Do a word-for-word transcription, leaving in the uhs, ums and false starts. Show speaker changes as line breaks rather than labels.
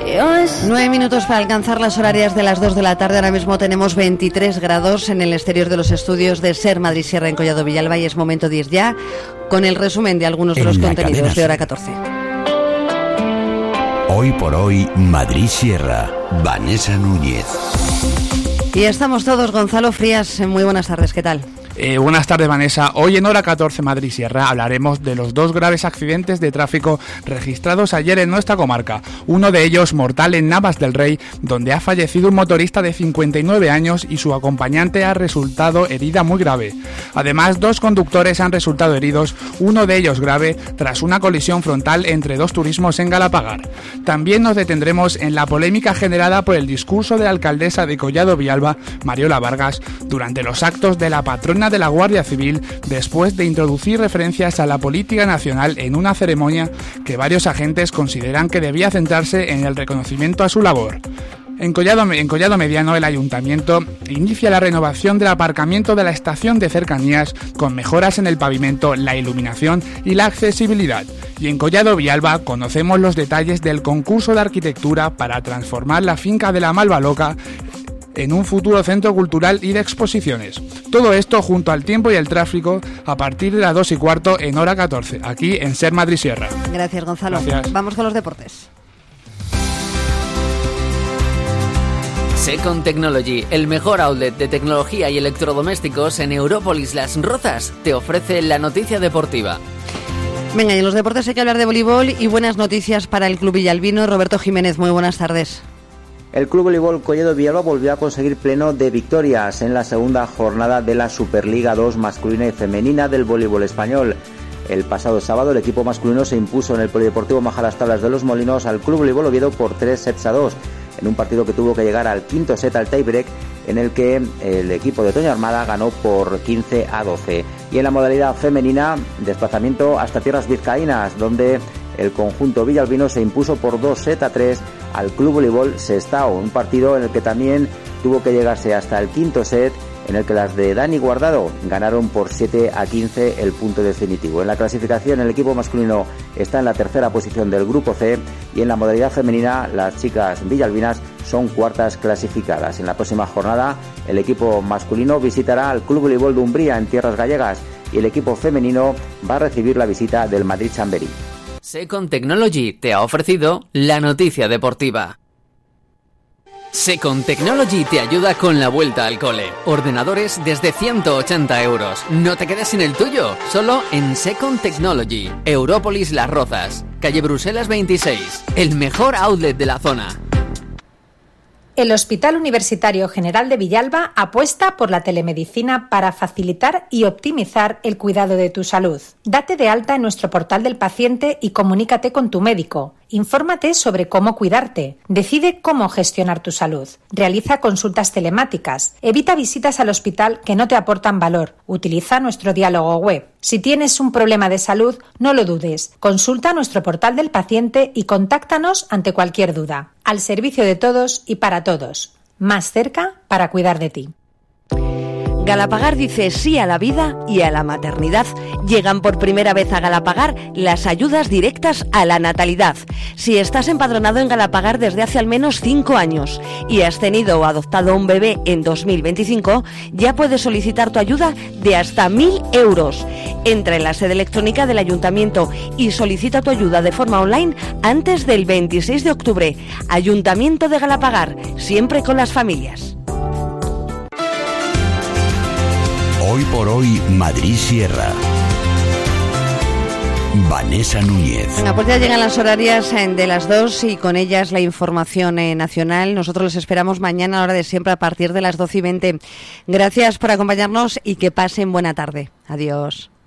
Nueve minutos para alcanzar las horarias de las dos de la tarde. Ahora mismo tenemos veintitrés grados en el exterior de los estudios de SER Madrid Sierra en Collado Villalba y es momento diez ya con el resumen de algunos de los contenidos de hora catorce.
Hoy por hoy, Madrid Sierra, Vanessa Núñez.
Y estamos todos. Gonzalo Frías, muy buenas tardes, ¿qué tal?
Eh, buenas tardes, Vanessa. Hoy en hora catorce Madrid Sierra hablaremos de los dos graves accidentes de tráfico registrados ayer en nuestra comarca. Uno de ellos mortal en Navas del Rey, donde ha fallecido un motorista de cincuenta y nueve años y su acompañante ha resultado herida muy grave. Además, dos conductores han resultado heridos, uno de ellos grave, tras una colisión frontal entre dos turismos en Galapagar. También nos detendremos en la polémica generada por el discurso de la alcaldesa de Collado Villalba, Mariola Vargas, durante los actos de la patrona de la Guardia Civil, después de introducir referencias a la política nacional en una ceremonia que varios agentes consideran que debía centrarse en el reconocimiento a su labor. En Collado, en Collado Mediano, el Ayuntamiento inicia la renovación del aparcamiento de la estación de cercanías con mejoras en el pavimento, la iluminación y la accesibilidad. Y en Collado Villalba conocemos los detalles del concurso de arquitectura para transformar la finca de la Malvaloca en un futuro centro cultural y de exposiciones. Todo esto junto al tiempo y el tráfico a partir de las dos y cuarto en hora catorce, aquí en SER Madrid Sierra.
Gracias, Gonzalo.
Gracias.
Vamos con los deportes.
Second Technology, el mejor outlet de tecnología y electrodomésticos en Európolis Las Rozas, te ofrece la noticia deportiva.
Venga, y en los deportes hay que hablar de voleibol y buenas noticias para el club villalbino. Roberto Jiménez, muy buenas tardes.
El Club Voleibol Collado Villalba volvió a conseguir pleno de victorias en la segunda jornada de la Superliga dos masculina y femenina del voleibol español. El pasado sábado el equipo masculino se impuso en el Polideportivo Majalastablas de los Molinos al Club Voleibol Oviedo por tres sets a dos, en un partido que tuvo que llegar al quinto set al tiebreak, en el que el equipo de Toño Armada ganó por quince a doce. Y en la modalidad femenina, desplazamiento hasta tierras vizcaínas, donde el conjunto villalbino se impuso por dos sets a tres al Club Voleibol Sestao, un partido en el que también tuvo que llegarse hasta el quinto set, en el que las de Dani Guardado ganaron por siete a quince el punto definitivo. En la clasificación, el equipo masculino está en la tercera posición del grupo C y en la modalidad femenina las chicas villalbinas son cuartas clasificadas. En la próxima jornada, el equipo masculino visitará al Club Voleibol de Umbría en tierras gallegas y el equipo femenino va a recibir la visita del Madrid Chamberí.
Second Technology te ha ofrecido la noticia deportiva. Second Technology te ayuda con la vuelta al cole. Ordenadores desde ciento ochenta euros. No te quedes sin el tuyo, solo en Second Technology. Európolis Las Rozas, calle Bruselas veintiséis, el mejor outlet de la zona.
El Hospital Universitario General de Villalba apuesta por la telemedicina para facilitar y optimizar el cuidado de tu salud. Date de alta en nuestro portal del paciente y comunícate con tu médico. Infórmate sobre cómo cuidarte. Decide cómo gestionar tu salud. Realiza consultas telemáticas. Evita visitas al hospital que no te aportan valor. Utiliza nuestro diálogo web. Si tienes un problema de salud, no lo dudes. Consulta nuestro portal del paciente y contáctanos ante cualquier duda. Al servicio de todos y para todos. Más cerca para cuidar de ti.
Galapagar dice sí a la vida y a la maternidad. Llegan por primera vez a Galapagar las ayudas directas a la natalidad. Si estás empadronado en Galapagar desde hace al menos cinco años y has tenido o adoptado un bebé en dos mil veinticinco, ya puedes solicitar tu ayuda de hasta mil euros. Entra en la sede electrónica del Ayuntamiento y solicita tu ayuda de forma online antes del veintiséis de octubre. Ayuntamiento de Galapagar, siempre con las familias.
Hoy por hoy, Madrid Sierra. Vanessa Núñez.
Venga, pues ya llegan las horarias de las dos y con ellas la información nacional. Nosotros les esperamos mañana a la hora de siempre a partir de las doce y veinte. Gracias por acompañarnos y que pasen buena tarde. Adiós.